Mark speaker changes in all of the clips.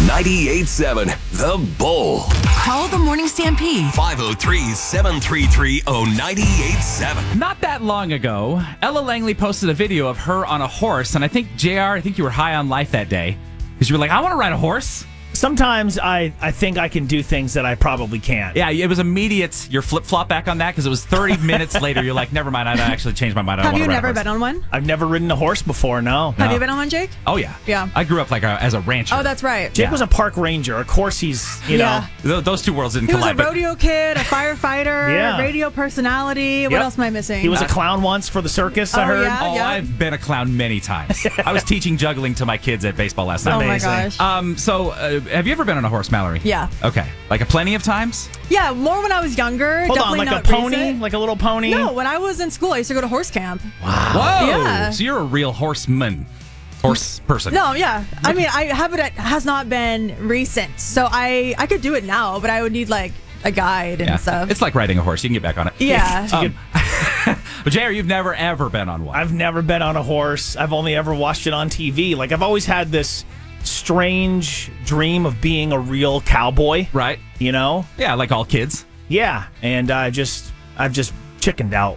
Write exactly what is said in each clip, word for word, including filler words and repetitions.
Speaker 1: ninety-eight point seven The Bull.
Speaker 2: Call the Morning Stampede.
Speaker 1: five oh three, seven three three, oh nine eight seven.
Speaker 3: Not that long ago, Ella Langley posted a video of her on a horse, and I think, J R, I think you were high on life that day, because you were like, I want to ride a horse.
Speaker 4: Sometimes I, I think I can do things that I probably can't.
Speaker 3: Yeah, it was immediate. Your flip-flop back on that, because it was thirty minutes later. You're like, never mind, I actually changed my mind. I
Speaker 5: Have
Speaker 3: don't
Speaker 5: you
Speaker 3: wanna ride
Speaker 5: never
Speaker 3: a horse.
Speaker 5: been on one?
Speaker 4: I've never ridden a horse before, no.
Speaker 5: Have
Speaker 3: No.
Speaker 5: you been on one, Jake?
Speaker 3: Oh, yeah.
Speaker 5: Yeah.
Speaker 3: I grew up like a, as a rancher.
Speaker 5: Oh, that's right.
Speaker 4: Jake
Speaker 3: Yeah.
Speaker 4: was a park ranger. Of course he's, you
Speaker 5: Yeah.
Speaker 4: know.
Speaker 3: Th- Those two worlds didn't
Speaker 5: He was a
Speaker 3: collide. but-
Speaker 5: rodeo kid, a firefighter,
Speaker 4: Yeah.
Speaker 5: radio personality. What
Speaker 4: Yep.
Speaker 5: else am I missing?
Speaker 4: He was a clown once for the circus, I
Speaker 5: Oh,
Speaker 4: heard.
Speaker 5: yeah?
Speaker 3: Oh, I've been a clown many times. I was teaching juggling to my kids at baseball last night.
Speaker 5: Oh my
Speaker 4: Amazing.
Speaker 5: gosh.
Speaker 3: Um, so, uh, have you ever been on a horse, Mallory?
Speaker 5: Yeah.
Speaker 3: Okay. Like a plenty of times?
Speaker 5: Yeah, more when I was younger.
Speaker 4: Hold on,
Speaker 5: definitely
Speaker 4: like a
Speaker 5: not
Speaker 4: pony?
Speaker 5: recent.
Speaker 4: Like a little pony?
Speaker 5: No, when I was in school, I used to go to horse camp.
Speaker 3: Whoa!
Speaker 5: Yeah.
Speaker 3: So you're a real horseman. Horse person.
Speaker 5: No, yeah. I mean, I have it has not been recent, so I I could do it now, but I would need like a guide and
Speaker 3: Yeah.
Speaker 5: stuff.
Speaker 3: It's like riding a horse. You can get back on it.
Speaker 5: yeah.
Speaker 3: Um, but J R, you've never ever been on one.
Speaker 4: I've never been on a horse. I've only ever watched it on T V. Like, I've always had this strange dream of being a real cowboy,
Speaker 3: right?
Speaker 4: you know?
Speaker 3: Yeah, like all kids.
Speaker 4: Yeah, and I just, I've just chickened out.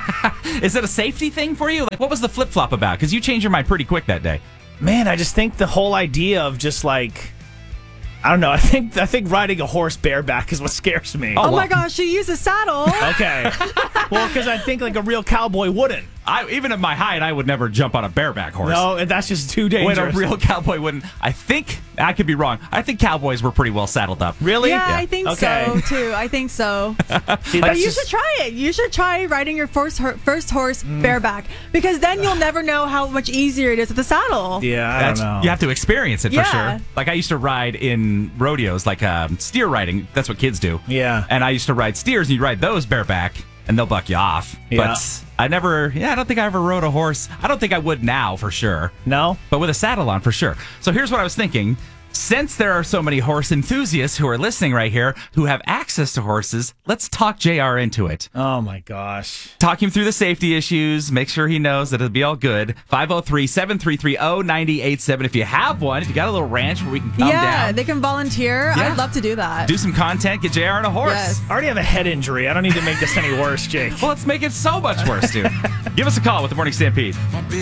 Speaker 3: Is it a safety thing for you? Like, what was the flip flop about? Because you changed your mind pretty quick that day.
Speaker 4: Man, I just think the whole idea of just like, I don't know. I think I think riding a horse bareback is what scares me.
Speaker 5: Oh,
Speaker 3: well.
Speaker 5: my gosh, you use a saddle.
Speaker 4: Okay. Well, because I think like a real cowboy wouldn't.
Speaker 3: I even at my height, I would never jump on a bareback horse.
Speaker 4: No, and that's just too dangerous.
Speaker 3: When a real cowboy wouldn't. I think I could be wrong. I think cowboys were pretty well saddled up.
Speaker 4: Really?
Speaker 5: Yeah, I think
Speaker 4: Okay.
Speaker 5: so too. I think so.
Speaker 4: See,
Speaker 5: But
Speaker 4: that's
Speaker 5: you
Speaker 4: just-
Speaker 5: should try it. You should try riding your first hor- first horse
Speaker 4: Mm.
Speaker 5: bareback, because then you'll never know how much easier it is with the saddle.
Speaker 4: Yeah, I
Speaker 3: That's,
Speaker 4: don't know.
Speaker 3: You have to experience it for
Speaker 5: Yeah.
Speaker 3: sure. Like I used to ride in rodeos, like um, steer riding. That's what kids do.
Speaker 4: Yeah.
Speaker 3: And I used to ride steers, and you ride those bareback, and they'll buck you off.
Speaker 4: Yeah.
Speaker 3: But I never, yeah, I don't think I ever rode a horse. I don't think I would now for sure.
Speaker 4: No?
Speaker 3: But with a saddle on for sure. So here's what I was thinking. Since there are so many horse enthusiasts who are listening right here who have access to horses, let's talk J R into it.
Speaker 4: Oh my gosh.
Speaker 3: Talk him through the safety issues, make sure he knows that it'll be all good. five oh three, seven three three, oh nine eight seven. If you have one, if you got a little ranch where we can come
Speaker 5: yeah,
Speaker 3: down,
Speaker 5: they can volunteer.
Speaker 3: Yeah.
Speaker 5: I'd love to do that.
Speaker 3: do some content, get J R on a horse.
Speaker 5: Yes.
Speaker 4: I already have a head injury. I don't need to make this any worse, Jake.
Speaker 3: Well, let's make it so much worse, dude. Give us a call with the Morning Stampede.